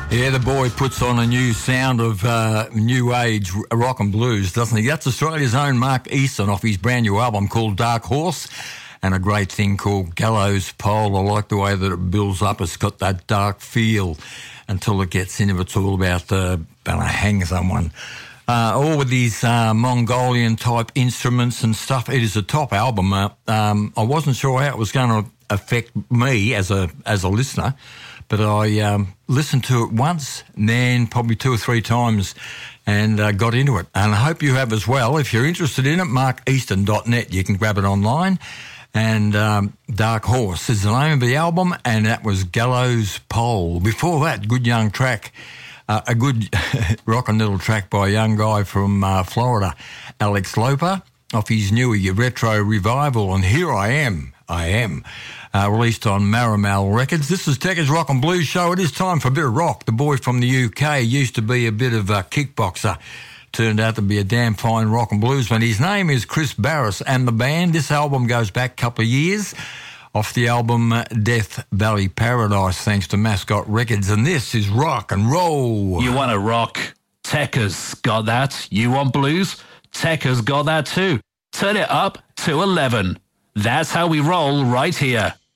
Yeah, the boy puts on a new sound of new age rock and blues, doesn't he? That's Australia's own Mark Easton off his brand new album called Dark Horse, and a great thing called Gallows Pole. I like the way that it builds up. It's got that dark feel until it gets into it's all about hang someone. All with these Mongolian type instruments and stuff. It is a top album. I wasn't sure how it was going to affect me as a listener, but I listened to it once, and then probably 2 or 3 times, and got into it. And I hope you have as well. If you're interested in it, markeaston.net. You can grab it online. And Dark Horse is the name of the album, and that was Gallows Pole. Before that, good young track, a good rockin' little track by a young guy from Florida, Alex Loper, off his new retro revival, and Here I Am, released on Marimal Records. This is Techers Rock and Blues Show. It is time for a bit of rock. The boy from the UK used to be a bit of a kickboxer, turned out to be a damn fine rock and bluesman. His name is Chris Barris, and the band, this album goes back a couple of years, off the album Death Valley Paradise, thanks to Mascot Records, and this is rock and roll. You want to rock? Techers got that. You want blues? Techers got that too. Turn it up to 11. That's how we roll right here.